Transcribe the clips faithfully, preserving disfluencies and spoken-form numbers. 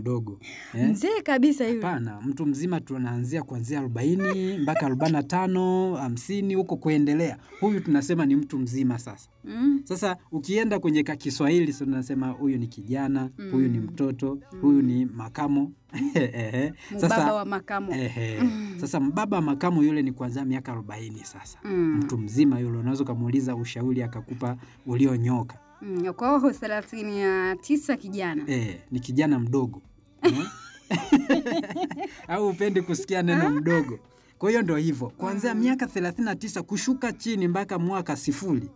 mdogo. Eh? Mzee kabisa yule. Hapana, mtu mzima tunaanzia kuanzia arobaini mpaka arobaini na tano, hamsini huko kuendelea. Huyu tunasema ni mtu mzima sasa. Mm. Sasa ukienda kwenye Kiswahili sasa tunasema huyu ni kijana, Mm. huyu ni mtoto, Mm. huyu ni makamo. Ehe. Mbaba wa makamo. Ehe. Mm. Sasa mbaba makamo yule ni kuanzia miaka arobaini sasa. Mm. Mtu mzima yule unaweza kumuuliza ushauri akakupa ulionyoka. Mm. Kwa hiyo thelathini na tisa kijana. Eh, ni kijana mdogo. Eh? Au upendi kusikia neno mdogo. Kwa hiyo ndio hivyo. Kuanzia Mm. miaka thelathini na tisa kushuka chini mpaka mwaka sifuri.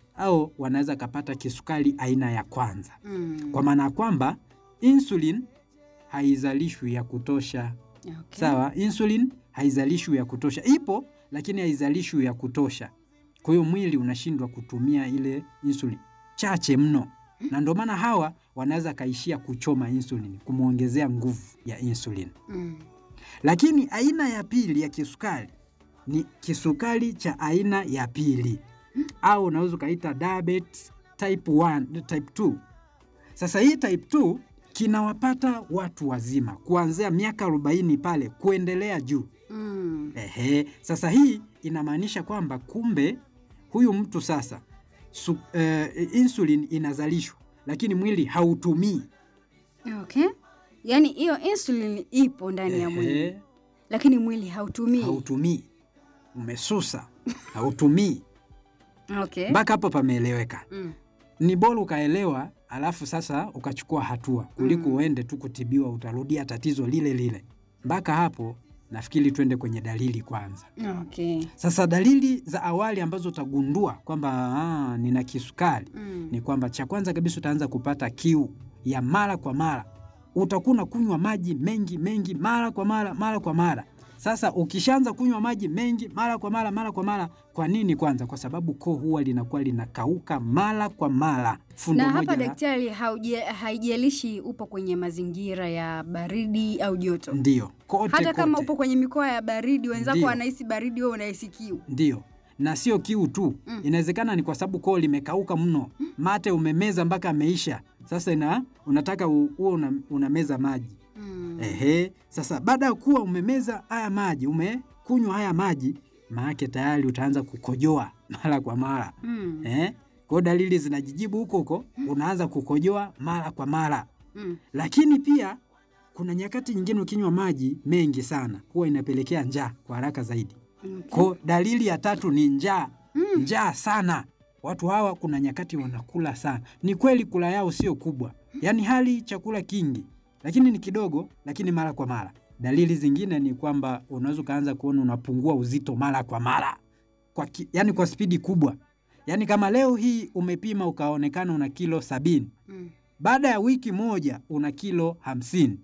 Au wanaweza kapata kisukari aina ya kwanza. Mm. Kwa maana kwamba insulin haizalishwi ya kutosha. Okay. Sawa, insulin haizalishwi ya kutosha. Ipo lakini haizalishwi ya kutosha. Kwa hiyo mwili unashindwa kutumia ile insulin chache mno. Na ndio maana hawa wanaweza kaishia kuchoma insulin, kumuongezea nguvu ya insulin. Mm. Lakini aina ya pili ya kisukari ni kisukari cha aina ya pili. Au unaweza kaita diabetes type one, type two. Sasa hii type two kinawapata watu wazima kuanzia miaka arobaini pale kuendelea juu. Mm. Ehe, sasa hii inamaanisha kwamba kumbe huyu mtu sasa su, eh, insulin inazalishwa lakini mwili hautumii. Okay. Yaani hiyo insulin ipo ndani ya mwili. Ehe, Lakini mwili hautumii. hautumii. Umesusa, hautumii. Okay. Mpaka hapo pameeleweka. Mm. Ni bora ukaelewa alafu sasa ukachukua hatua kuliko Mm. uende tu kutibiwa utarudia tatizo lile lile. Mpaka hapo nafikiri twende kwenye dalili kwanza. Okay. Sasa dalili za awali ambazo utagundua kwamba ah, nina kisukari Mm. ni kwamba cha kwanza kabisa utaanza kupata kiu ya mara kwa mara. Utakuwa kunywa maji mengi mengi mara kwa mara mara kwa mara. Sasa ukishaanza kunywa maji mengi mara kwa mara mara kwa mara, kwa nini kwanza? Kwa sababu koo huwa linakuwa linakauka mara kwa mara. Fundo Na moja hapa la- daktari, hauje- haijalishi upo kwenye mazingira ya baridi au joto. Ndio. Kote Hata kama kote. upo kwenye mikoa ya baridi, wenzako Ndio. wanahisi baridi, wewe unahisi kiu. Ndio. Na sio kiu tu. Mm. Inawezekana ni kwa sababu koo limekauka mno. Mate umemeza mpaka ameisha. Sasa ina unataka u- uwe una, unameza maji. Mm. Ehe, sasa baada ya kuwa umemeza haya maji, umekunywa haya maji, maana tayari utaanza kukojoa mara kwa mara. Mm. Eh? Kwa hiyo dalili zinajijibu huko huko, unaanza kukojoa mara kwa mara. Mm. Lakini pia kuna nyakati nyingine ukinywa maji mengi sana, huwa inapelekea njaa kwa haraka zaidi. Okay. Kwa dalili ya tatu ni njaa. Mm. Njaa sana. Watu hawa kuna nyakati wanakula sana. Ni kweli kula yao sio kubwa. Yaani hali chakula kingi, lakini ni kidogo, lakini mara kwa mara. Dalili zingine ni kwamba unaweza kaanza kuona unapungua uzito mara kwa mara. Kwa ki, yani kwa spidi kubwa. Yaani kama leo hii umepima ukaonekana una kilo sabini. Mm. Baada ya wiki moja una kilo hamsini.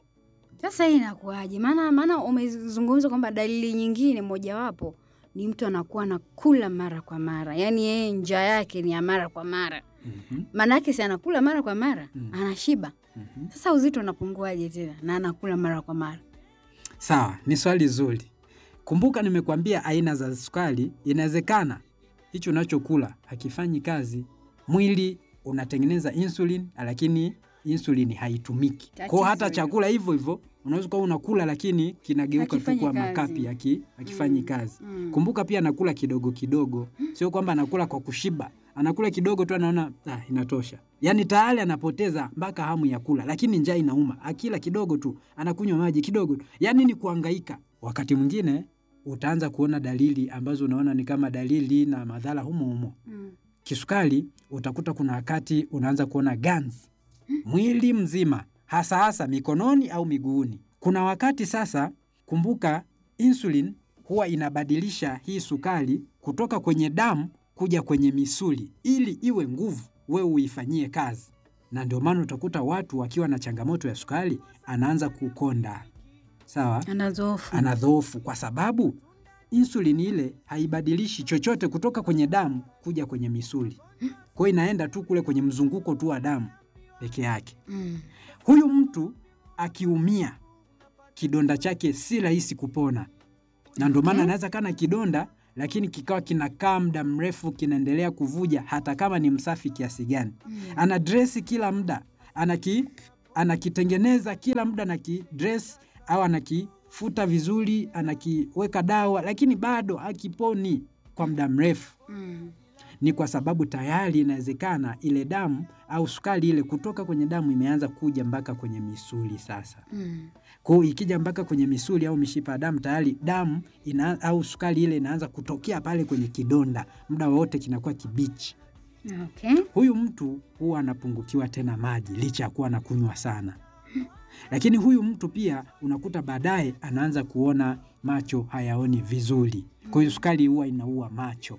Sasa hii inakuaje? Maana maana umezungumza kwamba dalili nyingine mojawapo ni mtu anakuwa anakula mara kwa mara. Yaani yeye njaa yake ni ya mara kwa mara. Mhm. Maana yake si anakula mara kwa mara, Mm. anashiba. Mhm. Sasa uzito unapunguaje tena na anakula mara kwa mara? Sawa, ni swali zuri. Kumbuka nimekuambia aina za sukari, inawezekana hicho unachokula hakifanyi kazi. Mwili unatengeneza insulin lakini insulin haitumiki. Kwa hiyo hata Tatizo hilo. chakula hivyo hivyo unaweza kuwa unakula lakini kinageuka tu Hakifanyi kuwa kazi. makapi haki, hakifanyi Mm. kazi. Mm. Kumbuka pia anakula kidogo kidogo. Sio kwamba anakula kwa kushiba. Anakula kidogo tu anaona ah, inatosha. Yaani tayari anapoteza mpaka hamu ya kula, lakini njaa inauma. Akila kidogo tu, anakunywa maji kidogo tu. Yaani ni kuhangaika. Wakati mwingine utaanza kuona dalili ambazo unaona ni kama dalili na madhara humo humo. Mm. Kisukari utakuta kuna wakati unaanza kuona ganzi mwili mzima, hasa hasa mikononi au miguuni. Kuna wakati sasa, kumbuka insulin huwa inabadilisha hii sukari kutoka kwenye damu kuja kwenye misuli ili iwe nguvu wewe uifanyie kazi. Na ndio maana utakuta watu wakiwa na changamoto ya sukari anaanza kukonda. Sawa? Anadhoofu. Anadhoofu kwa sababu insulin ile haibadilishi chochote kutoka kwenye damu kuja kwenye misuli. Kwa hiyo inaenda tu kule kwenye mzunguko tu wa damu peke yake. Mm. Huyu mtu akiumia, kidonda chake si rahisi kupona. Na ndio maana Okay. anaweza kana kidonda lakini kikawa kinakaa muda mrefu kinaendelea kuvuja hata kama ni msafi kiasi gani. Mm. Ana dresi kila muda, anaki anakitengeneza kila muda, anakidress au anakifuta vizuri, anakiweka dawa, lakini bado hakiponi kwa muda mrefu. Mm. Ni kwa sababu tayari inawezekana ile damu au sukari ile kutoka kwenye damu imeanza kuja mpaka kwenye misuli sasa. Mm. Kwa hiyo ikija mpaka kwenye misuli au mishipa ya damu, tayari damu ina, au sukari ile inaanza kutokea pale kwenye kidonda, muda wote kinakuwa kibichi. Okay. Huyu mtu huwa anapungukiwa tena maji licha ya kuwa anakunywa sana. Lakini huyu mtu pia unakuta baadaye anaanza kuona macho hayaoni vizuri. Kwa hiyo sukari huwa inaua macho.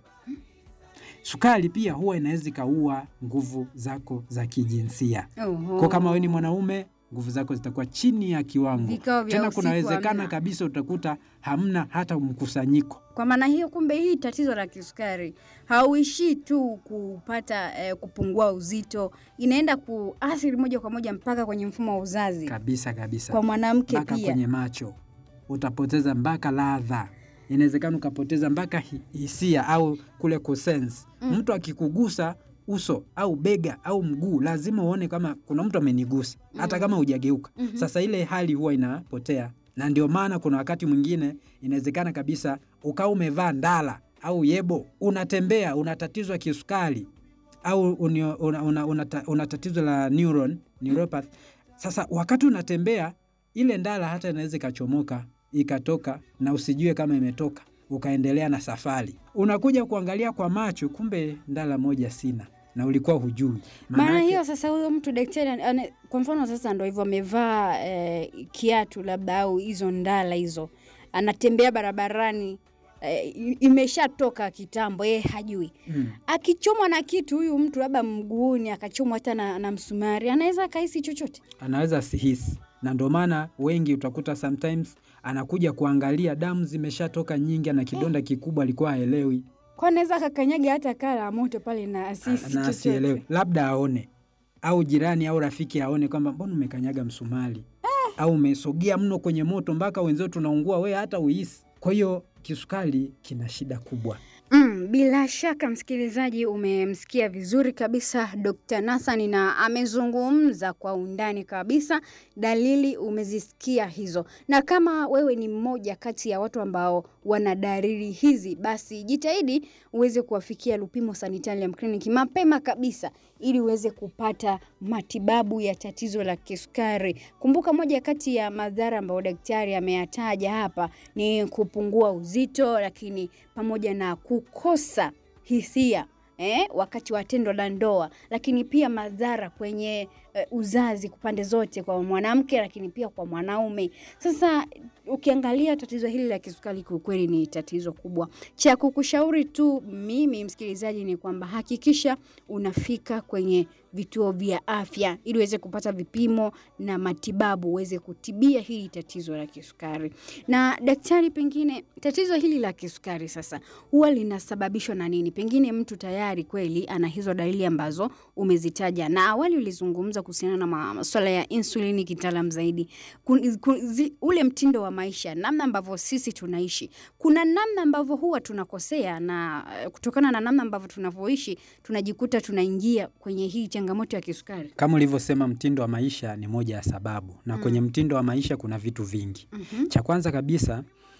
Sukari pia huwa inaweza ikaua nguvu zako za kijinsia. Oho. Kwa kama wewe ni mwanaume, nguvu zako zitakuwa chini ya kiwango. Vikao vya Tena usiku kunawezekana hamna. kabisa utakuta hamna hata mkusanyiko. Kwa maana hiyo, kumbe hii tatizo la kisukari hauishii tu kupata eh, kupungua uzito, inaenda kuathiri moja kwa moja mpaka kwenye mfumo wa uzazi. Kabisa kabisa. Kwa mwanamke Mpaka pia. kwenye macho. Utapoteza mpaka ladha. Inawezekana ukapoteza mpaka hi- hisia au kule kusense. Mm. Mtu akikugusa uso au bega au mguu, lazima uone kama kuna mtu amenigusa, hata kama hujageuka. Mhm. Sasa ile hali huwa inapotea, na ndio maana kuna wakati mwingine inawezekana kabisa ukawa umevaa ndala au yebo, unatembea, una tatizo la kisukari au unio- una, una, una, ta- una tatizo la neuron, neuropathy. Sasa wakati unatembea, ile ndala hata inaweza ikachomoka, ikatoka na usijue kama imetoka, ukaendelea na safari. Unakuja kuangalia kwa macho, kumbe ndala moja sina na ulikuwa hujui. Maana Maanake- hiyo sasa, huyo mtu daktari ane- kwa mfano sasa ndo hivyo amevaa eh, kiatu labda au hizo ndala hizo, anatembea barabarani, eh, i- imeshatoka kitambo, yeye hajui. Mm. Akichomwa na kitu huyu mtu labda mguuni, akachomwa hata na, na msumari, anaweza akahisi chochote. Anaweza sihisi, na ndio maana wengi utakuta sometimes anakuja kuangalia damu zimeshatoka nyingi na kidonda kikubwa, alikuwa haelewi Kwa anaweza akakanyaga hata kala ya moto pale na asisi na asielewe, labda aone au jirani au rafiki aone kwamba mbona umekanyaga msumari au umesogea mno kwenye moto mpaka wenzao tunaungua, wewe hata uhisi. Kwa hiyo kisukari kina shida kubwa. Mm, bila shaka msikilizaji, umemsikia vizuri kabisa Dokta Nathan na amezungumza kwa undani kabisa. Dalili umezisikia hizo, na kama wewe ni mmoja kati ya watu ambao wana dalili hizi, basi jitahidi uweze kuwafikia Lupimo Sanitarium Clinic mapema kabisa ili uweze kupata matibabu ya tatizo la kisukari. Kumbuka, moja kati ya madhara ambayo daktari ameyataja hapa ni kupungua uzito, lakini pamoja na kukosa hisia eh, wakati wa tendo la ndoa, lakini pia madhara kwenye eh, uzazi kupande zote, kwa mwanamke lakini pia kwa mwanaume. Sasa ukiangalia tatizo hili la kisukari kwa kweli ni tatizo kubwa. Cha kukushauri tu mimi msikilizaji ni kwamba hakikisha unafika kwenye vituo vya afya ili uweze kupata vipimo na matibabu, uweze kutibia hili tatizo la kisukari. Na daktari, pengine tatizo hili la kisukari sasa huwa linasababishwa na nini? Pengine mtu tayari kweli ana hizo dalili ambazo umezitaja, na awali ulizungumza kuhusiana na ma- masuala ya insulini kitaalamu zaidi. Kun, kun, zi, ule mtindo wa maisha, namna ambavyo sisi tunaishi, kuna namna ambavyo huwa tunakosea, na eh, kutokana na namna ambavyo tunavyoishi tunajikuta tunaingia kwenye hii changamoto ya kisukari. Kama ulivyosema, mtindo wa maisha ni moja ya sababu, na Mm. kwenye mtindo wa maisha kuna vitu vingi. Mhm. Cha kwanza kabisa,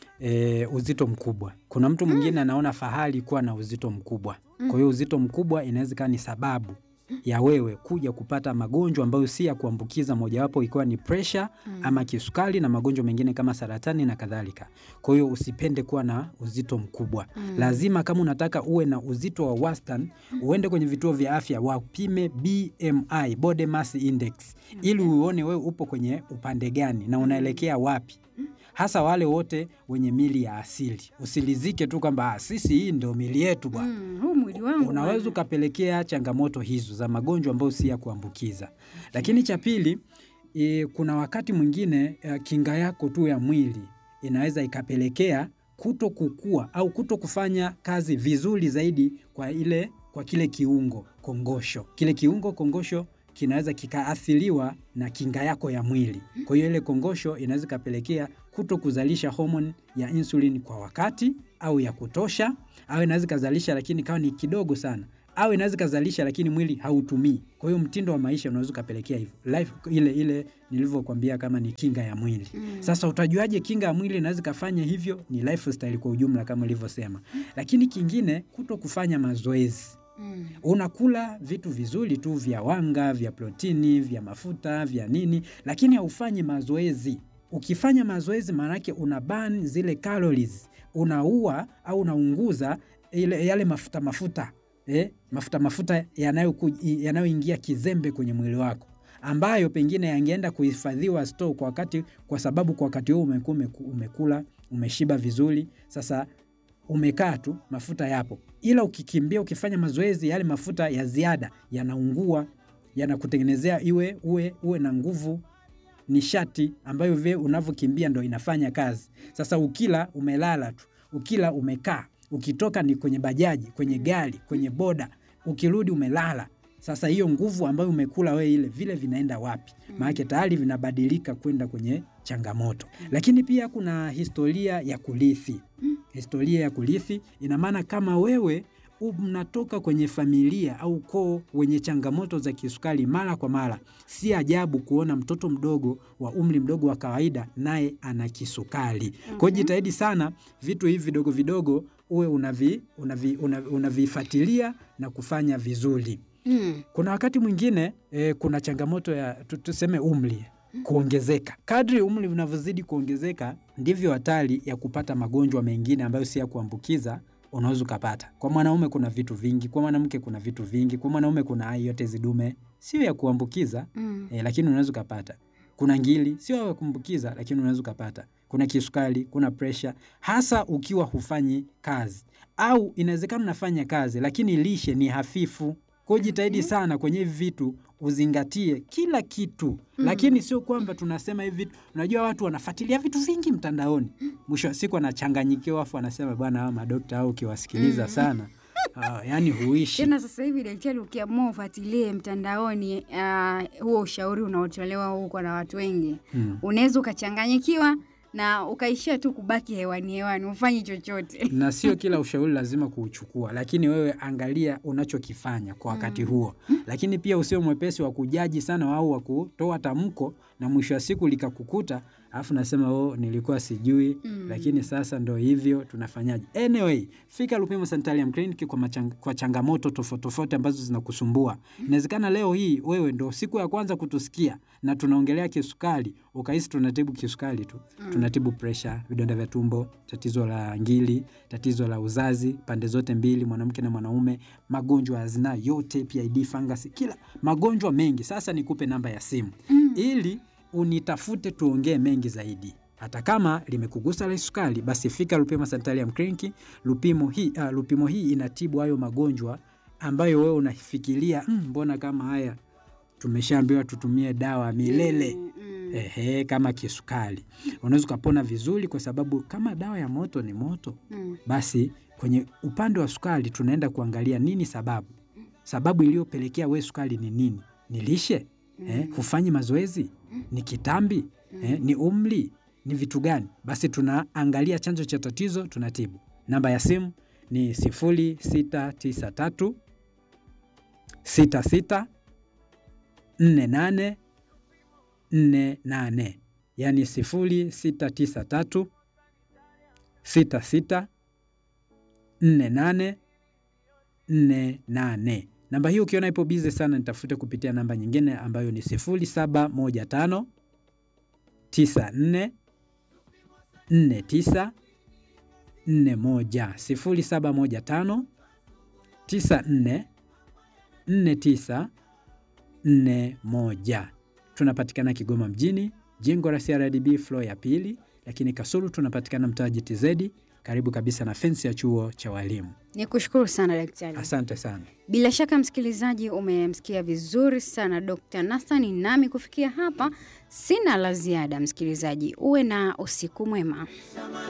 e, uzito mkubwa. Kuna mtu mwingine anaona fahari kuwa na uzito mkubwa. Mm. Kwa hiyo uzito mkubwa inaweza kuwa ni sababu ya wewe kuja kupata magonjwa ambayo si ya kuambukiza, mojawapo ikiwa ni pressure Mm. ama kisukari na magonjwa mengine kama saratani na kadhalika. Kwa hiyo usipende kuwa na uzito mkubwa. Mm. Lazima kama unataka uwe na uzito wa wastani, uende kwenye vituo vya afya wapime B M I, Body Mass Index, ili uone wewe upo kwenye upande gani na unaelekea wapi. Hasa wale wote wenye mili ya asili. Usilizike tu kwamba "Ah, sisi hii ndio mili yetu bwana." Mm, huu mwili wangu Unaweza bwana. ukapelekea changamoto hizo za magonjwa ambayo si ya kuambukiza. Lakini cha pili, e, kuna wakati mwingine e, kinga yako tu ya mwili inaweza ikapelekea kuto kukua au kuto kufanya kazi vizuri zaidi kwa ile kwa kile kiungo kongosho. Kile kiungo kongosho kinaweza kikaathiriwa na kinga yako ya mwili. Kwa hiyo ile kongosho inaweza kapelekea kuto kuzalisha homoni ya insulin kwa wakati au ya kutosha, au inaweza kuzalisha lakini kawa ni kidogo sana, au inaweza kuzalisha lakini mwili hautumii. Kwa hiyo mtindo wa maisha unaweza kupelekea hivyo. Life ile ile nilivyokuambia kama ni kinga ya mwili. Mm. Sasa utajuaje kinga ya mwili inaweza kufanya hivyo? Ni lifestyle kwa ujumla kama nilivyosema. Lakini kingine kuto kufanya mazoezi. Mm. Unakula vitu vizuri tu vya wanga, vya protini, vya mafuta, vya nini, lakini haufanyi mazoezi. Ukifanya mazoezi maana yake una burn zile calories, unaua au unaunguza ile yale mafuta mafuta, eh, mafuta mafuta yanayoingia yanayo kizembe kwenye mwili wako, ambayo pengine yangeenda kuhifadhiwa store kwa wakati, kwa sababu kwa wakati huo umekuwa umekula, umeshiba vizuri, sasa umekaa tu mafuta yapo. Ila ukikimbia ukifanya mazoezi yale mafuta ya ziada yanaungua, yanakutengenezea iwe uwe uwe na nguvu, nishati ambayo vile unavyokimbia ndo inafanya kazi. Sasa ukila umelala tu, ukila umekaa, ukitoka ni kwenye bajaji, kwenye gari, kwenye boda, ukirudi umelala. Sasa hiyo nguvu ambayo umekula wewe ile vile vinaenda wapi? Maana tayari vinabadilika kwenda kwenye changamoto. Lakini pia kuna historia ya kurithi. Historia ya kurithi ina maana kama wewe unatoka kwenye familia au ukoo wenye changamoto za kisukari mara kwa mara, si ajabu kuona mtoto mdogo wa umri mdogo wa kawaida naye ana kisukari. Mm-hmm. Kwa hiyo jitahidi sana vitu hivi vidogo vidogo uwe unavi unavi unavifuatilia na kufanya vizuri. Mm. Kuna wakati mwingine e, kuna changamoto ya tuseme umri kuongezeka. Kadri umri unavyozidi kuongezeka ndivyo hatari ya kupata magonjwa mengine ambayo si ya kuambukiza unaweza kupata. Kwa mwanaume kuna vitu vingi, kwa mwanamke kuna vitu vingi, kwa mwanaume kuna hai yote zidume sio ya kuambukiza. Mm. E, lakini unaweza kupata. Kuna ngili sio ya kuambukiza lakini unaweza kupata. Kuna kisukari, kuna pressure, hasa ukiwa hufanyi kazi. Au inawezekana unafanya kazi lakini lishe ni hafifu. Kwa jitahidi sana kwenye hivi vitu uzingatie kila kitu. Mm. Lakini sio kwamba tunasema hivi vitu. Unajua watu wanafuatilia vitu vingi mtandaoni. Mwisho wa siku anachanganyikiwa afu anasema bwana hawa madokta au ukiwasikiliza mm. sana. Uh, yani huishi. Tena sasa hivi daktari ukiamua ufuatilie mtandaoni uh, huo ushauri unaotolewa huko na watu wengi. Mm. Unaweza ukachanganyikiwa na ukaishia tu kubaki hewani hewani, ufanye chochote. Na sio kila ushauri lazima kuuchukua, lakini wewe angalia unachokifanya kwa wakati mm. huo. Lakini pia usio mwepesi wa kujaji sana au wa kutoa tamko na mwisho wa siku likakukuta, alafu nasema oh nilikuwa sijui mm. lakini sasa ndo hivyo tunafanyaje. Anyway, fika Lupimo Sanitarium Clinic kwa, machang- kwa changamoto tofauti tofauti ambazo zinakusumbua. Mm. Inawezekana leo hii wewe ndo siku ya kwanza kutusikia na tunaongelea kisukari, ukahisi tunatibu kisukari tu. Mm. Tunatibu pressure, vidonda vya tumbo, tatizo la ngili, tatizo la uzazi pande zote mbili, mwanamke na mwanaume, magonjwa ya zinaa yote, P I D, fungus, kila magonjwa mengi. Sasa nikupe namba ya simu. Mm. Ili unitafute tuongee mengi zaidi. Hata kama limekugusa la sukari, basi fika Lupimo Sanitarium Clinic. Lupimo hii uh, Lupimo hii inatibu hayo magonjwa ambayo wewe unafikiria mbona mm, kama haya tumeshaambiwa tutumie dawa milele. Mm, mm. Ehe, kama kisukari. Unaweza kupona vizuri kwa sababu kama dawa ya moto ni moto. Mm. Basi kwenye upande wa sukari tunaenda kuangalia nini sababu. Sababu iliyopelekea wewe sukari ni nini? Ni lishe? Mm. Eh, hufanyi mazoezi? Ni kitambi? Mm. Eh, ni umri? Ni vitu gani? Basi tunaangalia chanzo cha tatizo, tunatibu. Namba ya simu ni sifuri sita tisa tatu sita sita nne nane nne nane. Yani sifuri sita tisa tatu sita sita nne nane nne nane. Namba hiyo ukiona ipo busy sana nitafute kupitia namba nyingine ambayo ni sifuri saba moja tano tisa nne nne tisa nne moja. sifuri saba moja tano tisa nne nne tisa nne moja. Tunapatikana Kigoma mjini, jengo la C R D B floor ya pili, lakini Kasulu tunapatikana mtaa G T Z, karibu kabisa na fence ya chuo cha walimu. Nikushukuru sana daktari. Asante sana. Bila shaka msikilizaji umemsikia vizuri sana Doctor Nathan, nami kufikia hapa sina la ziada. Msikilizaji, uwe na usiku mwema.